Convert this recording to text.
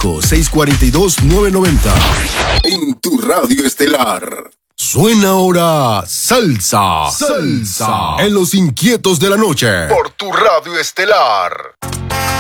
809-642-990. En tu radio estelar. Suena ahora Salsa. En los inquietos de la noche. Por tu radio estelar.